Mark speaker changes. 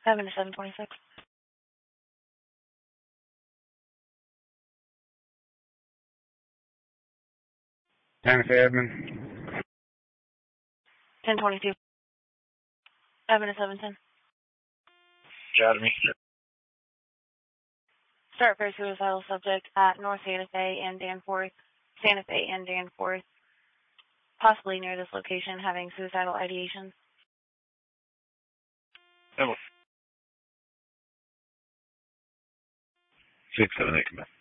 Speaker 1: 7 to 726.
Speaker 2: Santa Fe admin.
Speaker 1: 1022. 7 to 710.
Speaker 3: Academy.
Speaker 1: Start for suicidal subject at North Santa Fe and Danforth. Santa Fe and Danforth. Possibly near this location, having suicidal ideation.
Speaker 3: 678, command.